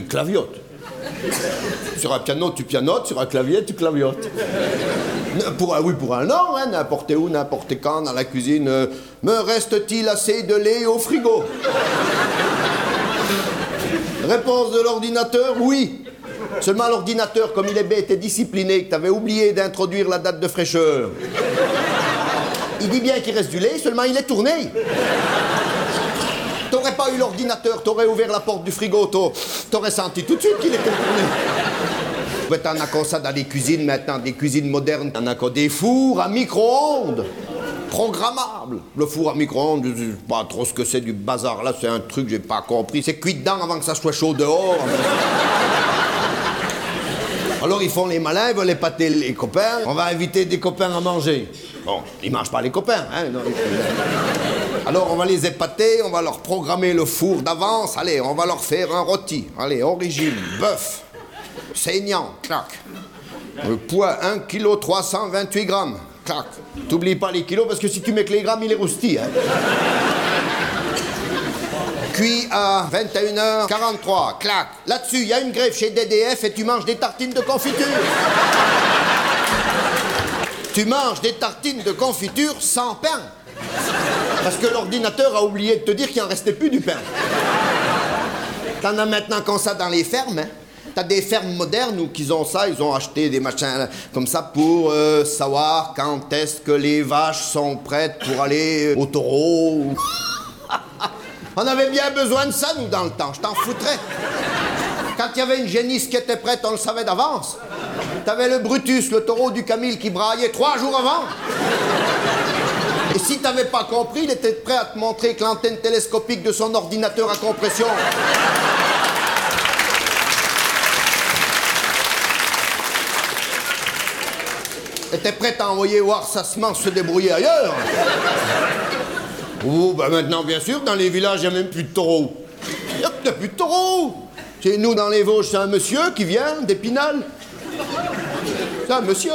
claviotes. Sur un piano, tu pianotes, sur un clavier, tu claviotes. Pour un nom, hein, n'importe où, n'importe quand, dans la cuisine. Me reste-t-il assez de lait au frigo? Réponse de l'ordinateur, oui. Seulement l'ordinateur, comme il est bête et discipliné, que t'avais oublié d'introduire la date de fraîcheur. Il dit bien qu'il reste du lait, seulement il est tourné. T'aurais pas eu l'ordinateur, t'aurais ouvert la porte du frigo, t'aurais senti tout de suite qu'il était tourné. Ouais, t'en as comme ça dans les cuisines maintenant, des cuisines modernes. T'en as comme des fours à micro-ondes. Programmable. Le four à micro-ondes, je sais pas trop ce que c'est du bazar. Là, c'est un truc que j'ai pas compris. C'est cuit dedans avant que ça soit chaud dehors. Alors ils font les malins, ils veulent épater les copains. On va inviter des copains à manger. Bon, ils mangent pas les copains, hein. Non, alors on va les épater, on va leur programmer le four d'avance. Allez, on va leur faire un rôti. Allez, origine, bœuf, saignant, clac. Le poids, 1 kg 328 grammes, clac. T'oublies pas les kilos parce que si tu mets que les grammes, il est roustille, hein. Cuit à 21h43, clac. Là-dessus, il y a une greffe chez DDF et tu manges des tartines de confiture. Tu manges des tartines de confiture sans pain. Parce que l'ordinateur a oublié de te dire qu'il en restait plus du pain. T'en as maintenant comme ça dans les fermes, hein. T'as des fermes modernes où ils ont ça, ils ont acheté des machins comme ça pour savoir quand est-ce que les vaches sont prêtes pour aller au taureau. On avait bien besoin de ça, nous, dans le temps. Je t'en foutrais. Quand il y avait une génisse qui était prête, on le savait d'avance. T'avais le Brutus, le taureau du Camille, qui braillait 3 jours avant. Et si t'avais pas compris, il était prêt à te montrer que l'antenne télescopique de son ordinateur à compression... était prêt à envoyer voir sa semence se débrouiller ailleurs. Oh, ben maintenant, bien sûr, dans les villages, il n'y a même plus de taureaux. Il n'y a plus de taureaux. Chez nous, dans les Vosges, c'est un monsieur qui vient d'Épinal. C'est un monsieur.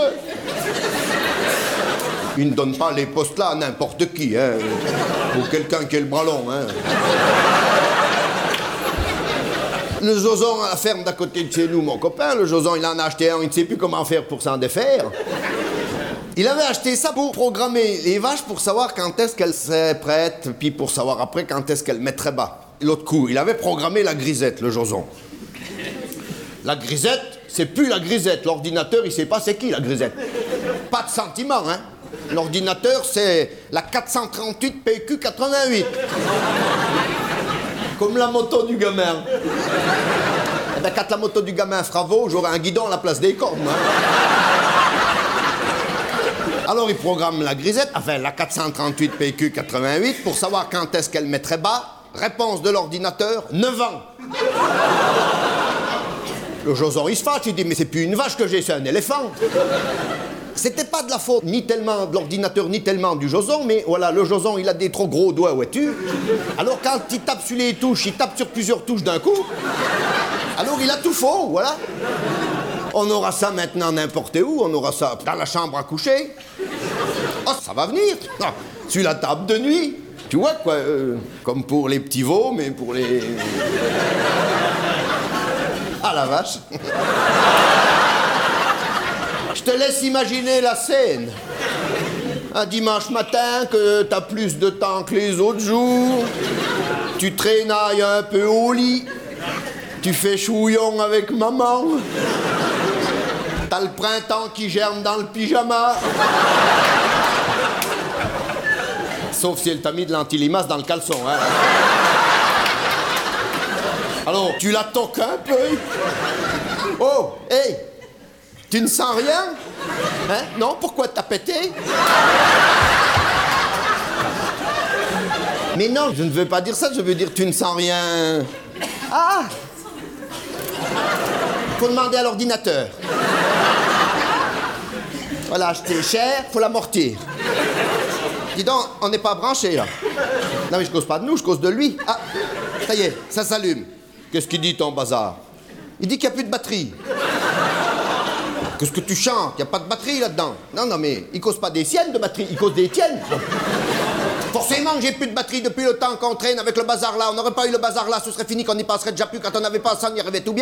Il ne donne pas les postes là à n'importe qui, hein. Ou quelqu'un qui a le bras long, hein. Le Joson à la ferme d'à côté de chez nous, mon copain, le Joson, il en a acheté un, il ne sait plus comment faire pour s'en défaire. Il avait acheté ça pour programmer les vaches pour savoir quand est-ce qu'elles seraient prêtes, puis pour savoir après quand est-ce qu'elles mettraient bas. L'autre coup, il avait programmé la grisette, le Joson. La grisette, c'est plus la grisette. L'ordinateur, il sait pas c'est qui la grisette. Pas de sentiment, hein. L'ordinateur, c'est la 438 PQ 88. Comme la moto du gamin. Eh ben, quand la moto du gamin fera veau, j'aurai un guidon à la place des cornes, hein. Alors il programme la grisette, enfin la 438 PQ 88, pour savoir quand est-ce qu'elle mettrait bas. Réponse de l'ordinateur, 9 ans. Le Joson, il se fâche, il dit, mais c'est plus une vache que j'ai, c'est un éléphant. C'était pas de la faute ni tellement de l'ordinateur, ni tellement du Joson, mais voilà, le Joson, il a des trop gros doigts, vois-tu. Alors quand il tape sur les touches, il tape sur plusieurs touches d'un coup. Alors il a tout faux, voilà. On aura ça maintenant n'importe où, on aura ça dans la chambre à coucher. Oh, ça va venir. Oh, sur la table de nuit. Tu vois, quoi, comme pour les petits veaux, mais pour les... Ah, la vache. Je te laisse imaginer la scène. Un dimanche matin, que t'as plus de temps que les autres jours. Tu traînailles un peu au lit. Tu fais chouillon avec maman. T'as le printemps qui germe dans le pyjama. Sauf si elle t'a mis de l'antilimace dans le caleçon, hein. Alors, tu la toques un peu. Oh, hé, tu ne sens rien? Hein? Non, pourquoi t'as pété? Mais non, je ne veux pas dire ça, je veux dire tu ne sens rien. Ah! Faut demander à l'ordinateur. Voilà, acheter cher, faut l'amortir. Dis donc, on n'est pas branché là. Non mais je cause pas de nous, je cause de lui. Ah, ça y est, ça s'allume. Qu'est-ce qu'il dit ton bazar? Il dit qu'il n'y a plus de batterie. Qu'est-ce que tu chantes? Il n'y a pas de batterie là-dedans. Non, non mais il cause pas des siennes de batterie, il cause des tiennes. Forcément que j'ai plus de batterie depuis le temps qu'on traîne avec le bazar là. On n'aurait pas eu le bazar là, ce serait fini qu'on n'y passerait déjà plus. Quand on n'avait pas ça, on y arrivait tout bien.